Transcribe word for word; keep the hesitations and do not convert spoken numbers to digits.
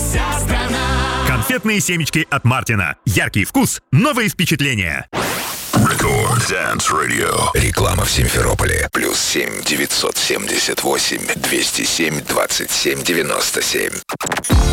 вся страна. Конфетные семечки от Мартина. Яркий вкус, новые впечатления. Рекорд Dance Radio. Реклама в Симферополе. Плюс семь девятьсот семьдесят восемь двести семь двадцать семь девяносто семь.